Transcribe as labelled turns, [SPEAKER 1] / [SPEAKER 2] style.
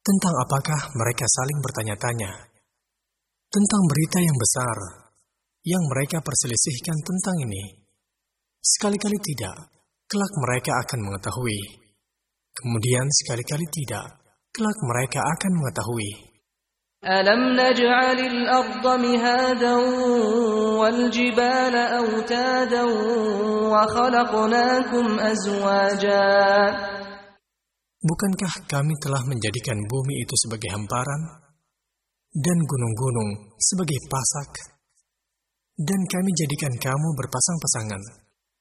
[SPEAKER 1] Tentang apakah mereka saling bertanya-tanya? Tentang berita yang besar yang mereka perselisihkan tentang ini. Sekali-kali tidak, kelak mereka akan mengetahui. Kemudian sekali-kali tidak, kelak mereka akan mengetahui.
[SPEAKER 2] Alam naj'alil arda mihadan wal jibala awtadan wa khalaqnakum azwaja.
[SPEAKER 1] Bukankah kami telah menjadikan bumi itu sebagai hamparan dan gunung-gunung sebagai pasak, dan kami jadikan kamu berpasang-pasangan?